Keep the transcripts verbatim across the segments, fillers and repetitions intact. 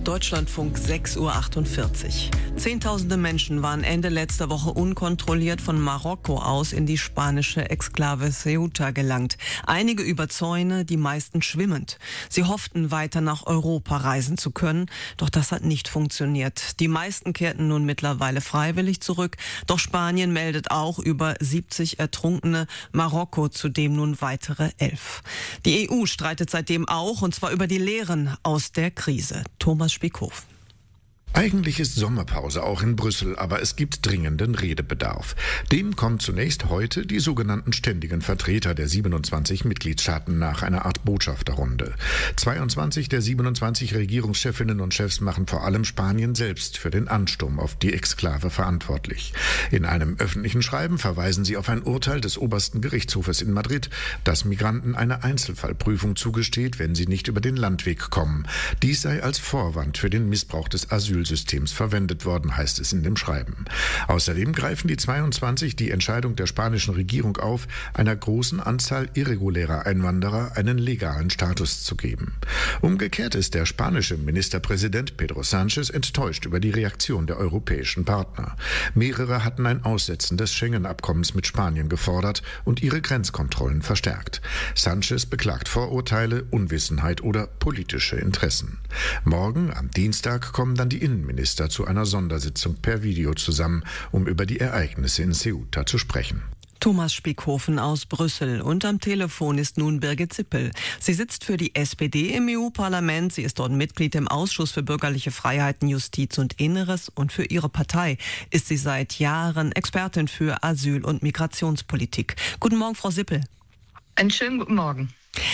Deutschlandfunk sechs Uhr achtundvierzig. Zehntausende Menschen waren Ende letzter Woche unkontrolliert von Marokko aus in die spanische Exklave Ceuta gelangt. Einige über Zäune, die meisten schwimmend. Sie hofften, weiter nach Europa reisen zu können, doch das hat nicht funktioniert. Die meisten kehrten nun mittlerweile freiwillig zurück, doch Spanien meldet auch über siebzig Ertrunkene, Marokko zudem nun weitere elf. Die E U streitet seitdem auch, und zwar über die Lehren aus der Krise. Thomas Spiekhof. Eigentlich ist Sommerpause auch in Brüssel, aber es gibt dringenden Redebedarf. Dem kommen zunächst heute die sogenannten ständigen Vertreter der siebenundzwanzig Mitgliedstaaten nach einer Art Botschafterrunde. zweiundzwanzig der siebenundzwanzig Regierungschefinnen und Chefs machen vor allem Spanien selbst für den Ansturm auf die Exklave verantwortlich. In einem öffentlichen Schreiben verweisen sie auf ein Urteil des obersten Gerichtshofes in Madrid, das Migranten eine Einzelfallprüfung zugesteht, wenn sie nicht über den Landweg kommen. Dies sei als Vorwand für den Missbrauch des Asyl Systems verwendet worden, heißt es in dem Schreiben. Außerdem greifen die zweiundzwanzig die Entscheidung der spanischen Regierung auf, einer großen Anzahl irregulärer Einwanderer einen legalen Status zu geben. Umgekehrt ist der spanische Ministerpräsident Pedro Sánchez enttäuscht über die Reaktion der europäischen Partner. Mehrere hatten ein Aussetzen des Schengen-Abkommens mit Spanien gefordert und ihre Grenzkontrollen verstärkt. Sánchez beklagt Vorurteile, Unwissenheit oder politische Interessen. Morgen, am Dienstag, kommen dann die Innenminister zu einer Sondersitzung per Video zusammen, um über die Ereignisse in Ceuta zu sprechen. Thomas Spiekhofen aus Brüssel. Und am Telefon ist nun Birgit Zippel. Sie sitzt für die S P D im E U-Parlament. Sie ist dort Mitglied im Ausschuss für bürgerliche Freiheiten, Justiz und Inneres. Und für ihre Partei ist sie seit Jahren Expertin für Asyl- und Migrationspolitik. Guten Morgen, Frau Zippel. Einen schönen guten Morgen.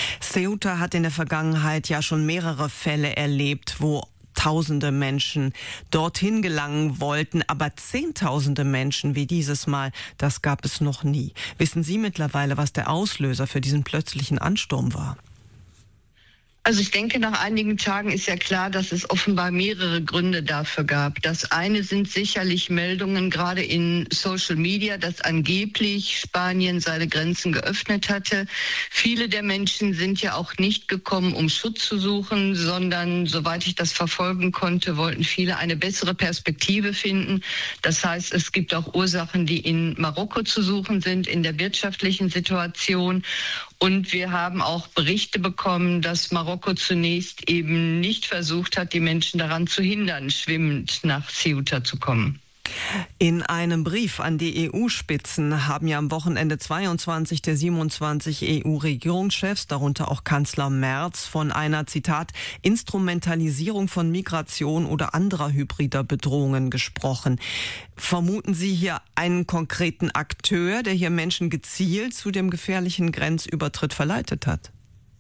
Ceuta hat in der Vergangenheit ja schon mehrere Fälle erlebt, wo Tausende Menschen dorthin gelangen wollten, aber Zehntausende Menschen wie dieses Mal, das gab es noch nie. Wissen Sie mittlerweile, was der Auslöser für diesen plötzlichen Ansturm war? Also ich denke, nach einigen Tagen ist ja klar, dass es offenbar mehrere Gründe dafür gab. Das eine sind sicherlich Meldungen, gerade in Social Media, dass angeblich Spanien seine Grenzen geöffnet hatte. Viele der Menschen sind ja auch nicht gekommen, um Schutz zu suchen, sondern, soweit ich das verfolgen konnte, wollten viele eine bessere Perspektive finden. Das heißt, es gibt auch Ursachen, die in Marokko zu suchen sind, in der wirtschaftlichen Situation. Und wir haben auch Berichte bekommen, dass Marokko zunächst eben nicht versucht hat, die Menschen daran zu hindern, schwimmend nach Ceuta zu kommen. In einem Brief an die E U-Spitzen haben ja am Wochenende zweiundzwanzig der siebenundzwanzig E U-Regierungschefs, darunter auch Kanzler Merz, von einer, Zitat, Instrumentalisierung von Migration oder anderer hybrider Bedrohungen gesprochen. Vermuten Sie hier einen konkreten Akteur, der hier Menschen gezielt zu dem gefährlichen Grenzübertritt verleitet hat?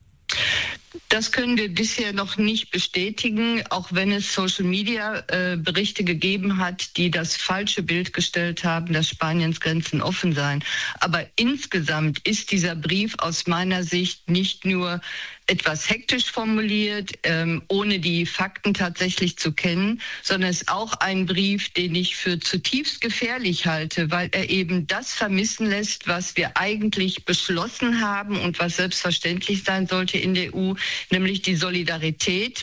Das können wir bisher noch nicht bestätigen, auch wenn es Social-Media-Berichte äh, gegeben hat, die das falsche Bild gestellt haben, dass Spaniens Grenzen offen seien. Aber insgesamt ist dieser Brief aus meiner Sicht nicht nur etwas hektisch formuliert, ähm, ohne die Fakten tatsächlich zu kennen, sondern es ist auch ein Brief, den ich für zutiefst gefährlich halte, weil er eben das vermissen lässt, was wir eigentlich beschlossen haben und was selbstverständlich sein sollte in der E U, nämlich die Solidarität